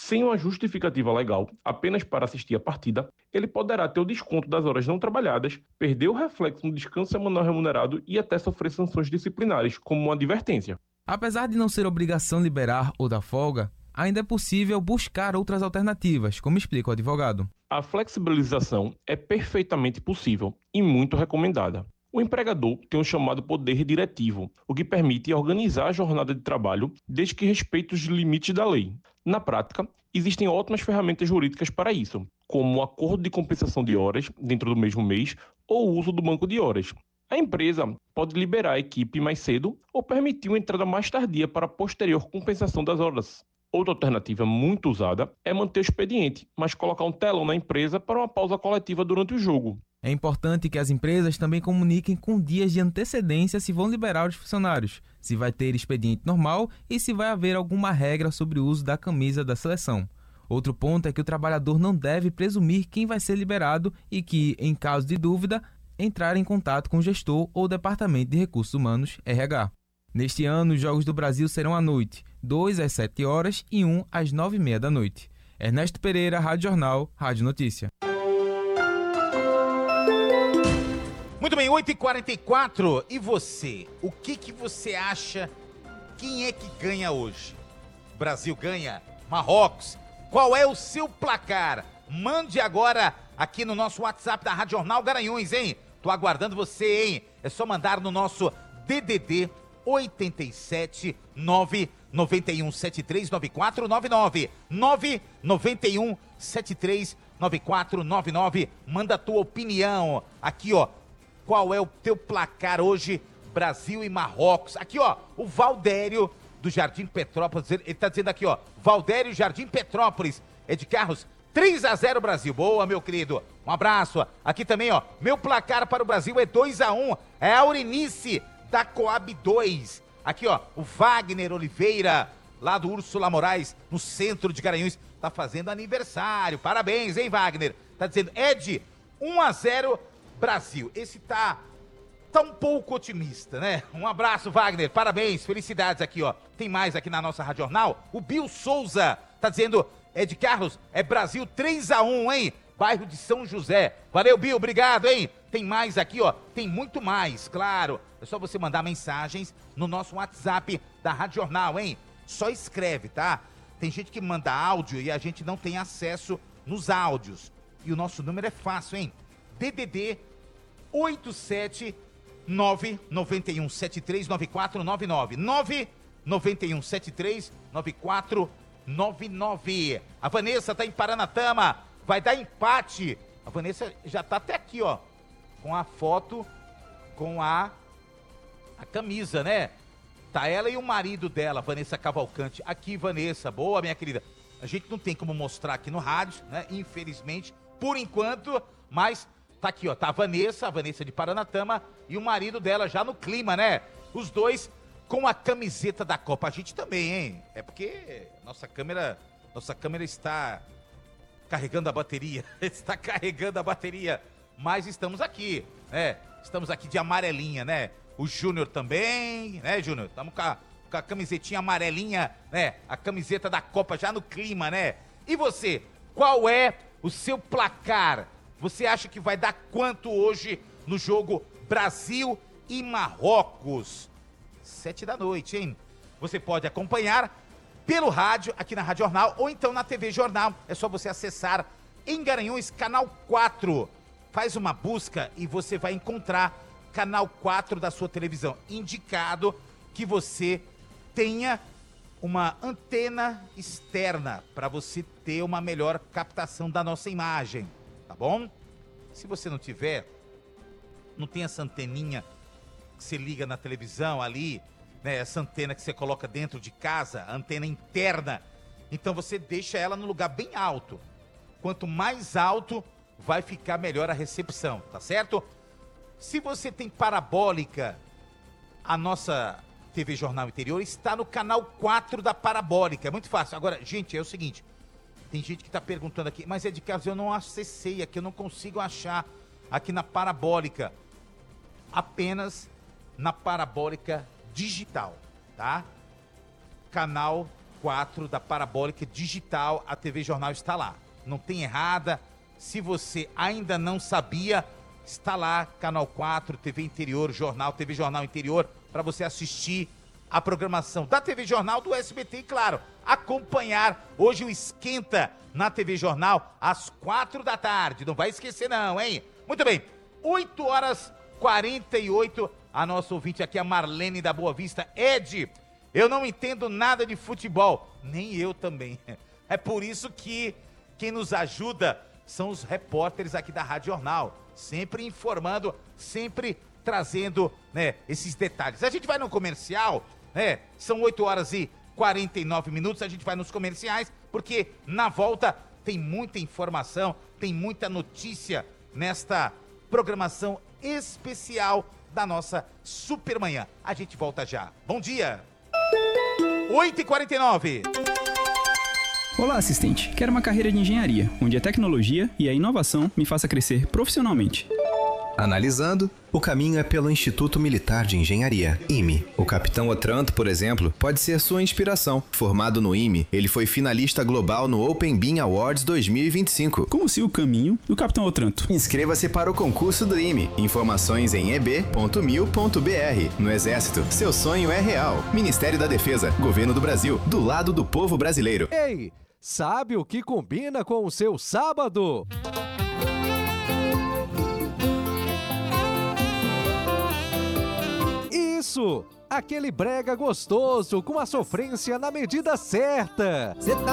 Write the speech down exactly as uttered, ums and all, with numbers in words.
Sem uma justificativa legal, apenas para assistir a partida, ele poderá ter o desconto das horas não trabalhadas, perder o reflexo no descanso semanal remunerado e até sofrer sanções disciplinares, como uma advertência. Apesar de não ser obrigação liberar ou dar folga, ainda é possível buscar outras alternativas, como explica o advogado. A flexibilização é perfeitamente possível e muito recomendada. O empregador tem o chamado poder diretivo, o que permite organizar a jornada de trabalho desde que respeite os limites da lei. Na prática, existem ótimas ferramentas jurídicas para isso, como o acordo de compensação de horas dentro do mesmo mês ou o uso do banco de horas. A empresa pode liberar a equipe mais cedo ou permitir uma entrada mais tardia para a posterior compensação das horas. Outra alternativa muito usada é manter o expediente, mas colocar um telão na empresa para uma pausa coletiva durante o jogo. É importante que as empresas também comuniquem com dias de antecedência se vão liberar os funcionários, se vai ter expediente normal e se vai haver alguma regra sobre o uso da camisa da seleção. Outro ponto é que o trabalhador não deve presumir quem vai ser liberado e que, em caso de dúvida, entrar em contato com o gestor ou Departamento de Recursos Humanos, R H. Neste ano, os Jogos do Brasil serão à noite, dois às sete horas e um às nove e meia da noite. Ernesto Pereira, Rádio Jornal, Rádio Notícia. Muito bem, oito e quarenta e quatro. E você? O que, que você acha? Quem é que ganha hoje? Brasil ganha? Marrocos? Qual é o seu placar? Mande agora aqui no nosso WhatsApp da Rádio Jornal Garanhuns, hein? Tô aguardando você, hein? É só mandar no nosso D D D oitenta e sete nove nove um sete três nove quatro nove nove nove nove um sete três nove quatro nove nove. Manda a tua opinião aqui, ó. Qual é o teu placar hoje, Brasil e Marrocos? Aqui, ó, o Valdério do Jardim Petrópolis, ele tá dizendo aqui, ó, Valdério Jardim Petrópolis, é de Carros, três a zero Brasil. Boa, meu querido. Um abraço. Aqui também, ó, meu placar para o Brasil é dois a um. É a Aurinice da Coab dois. Aqui, ó, o Wagner Oliveira, lá do Úrsula Moraes, no centro de Garanhuns, tá fazendo aniversário. Parabéns, hein, Wagner? Tá dizendo, Ed, um a zero Brasil. Esse tá, tá um pouco otimista, né? Um abraço, Wagner. Parabéns, felicidades aqui, ó. Tem mais aqui na nossa Rádio Jornal. O Bill Souza tá dizendo, Ed Carlos, é Brasil três a um, hein? Bairro de São José. Valeu, Bill, obrigado, hein? Tem mais aqui, ó. Tem muito mais, claro. É só você mandar mensagens no nosso WhatsApp da Rádio Jornal, hein? Só escreve, tá? Tem gente que manda áudio e a gente não tem acesso nos áudios. E o nosso número é fácil, hein? D D D oito sete nove nove um sete três nove quatro nove nove nove nove um sete três nove quatro nove nove. A Vanessa tá em Paranatama, vai dar empate. A Vanessa já tá até aqui, ó, com a foto, com a a camisa, né? Tá ela e o marido dela, Vanessa Cavalcante. Aqui, Vanessa, boa, minha querida. A gente não tem como mostrar aqui no rádio, né? Infelizmente, por enquanto, mas tá aqui, ó, tá a Vanessa, a Vanessa de Paranatama e o marido dela já no clima, né? Os dois com a camiseta da Copa. A gente também, hein? É porque nossa câmera, nossa câmera está carregando a bateria, está carregando a bateria, mas estamos aqui, né? Estamos aqui de amarelinha, né? O Júnior também, né, Júnior? Estamos com a, com a camisetinha amarelinha, né? A camiseta da Copa já no clima, né? E você, qual é o seu placar? Você acha que vai dar quanto hoje no jogo Brasil e Marrocos? Sete da noite, hein? Você pode acompanhar pelo rádio, aqui na Rádio Jornal, ou então na T V Jornal. É só você acessar em Garanhuns, canal quatro. Faz uma busca e você vai encontrar canal quatro da sua televisão. Indicado que você tenha uma antena externa para você ter uma melhor captação da nossa imagem, tá bom? Se você não tiver, não tem essa anteninha que você liga na televisão ali, né? Essa antena que você coloca dentro de casa, antena interna, então você deixa ela no lugar bem alto. Quanto mais alto, vai ficar melhor a recepção, tá certo? Se você tem parabólica, a nossa T V Jornal Interior está no canal quatro da parabólica. É muito fácil. Agora, gente, é o seguinte, tem gente que está perguntando aqui, mas é de caso eu não acessei aqui, eu não consigo achar aqui na parabólica. Apenas na parabólica digital, tá? Canal quatro da Parabólica Digital, a T V Jornal está lá. Não tem errada. Se você ainda não sabia, está lá, Canal quatro, T V Interior, Jornal, T V Jornal Interior, para você assistir a programação da T V Jornal, do S B T e, claro, acompanhar hoje o Esquenta na T V Jornal às quatro da tarde. Não vai esquecer não, hein? Muito bem, oito horas e quarenta e oito. A nossa ouvinte aqui, a Marlene da Boa Vista. Ed, eu não entendo nada de futebol. Nem eu também. É por isso que quem nos ajuda são os repórteres aqui da Rádio Jornal. Sempre informando, sempre trazendo, né, esses detalhes. A gente vai no comercial, né? São oito horas e quarenta e nove minutos. A gente vai nos comerciais, porque na volta tem muita informação, tem muita notícia nesta programação especial da nossa Supermanhã. A gente volta já. Bom dia! oito e quarenta e nove. Olá, assistente. Quero uma carreira de engenharia, onde a tecnologia e a inovação me faça crescer profissionalmente. Analisando, o caminho é pelo Instituto Militar de Engenharia, I M E. O capitão Otranto, por exemplo, pode ser sua inspiração. Formado no I M E, ele foi finalista global no Open Beam Awards dois mil e vinte e cinco. Como se o caminho do capitão Otranto. Inscreva-se para o concurso do I M E. Informações em e b ponto mil ponto b r. No Exército, seu sonho é real. Ministério da Defesa, Governo do Brasil, do lado do povo brasileiro. Ei, sabe o que combina com o seu sábado? Isso! Aquele brega gostoso com a sofrência na medida certa. Cê tá